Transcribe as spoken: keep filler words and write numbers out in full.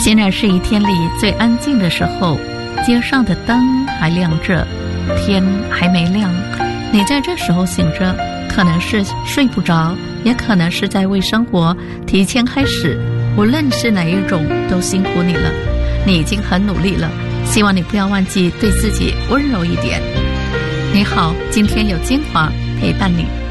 现在是一天里最安静的时候，街上的灯还亮着，天还没亮。你在这时候醒着，可能是睡不着，也可能是在为生活提前开始。无论是哪一种，都辛苦你了，你已经很努力了。希望你不要忘记对自己温柔一点。你好，今天有精华陪伴你。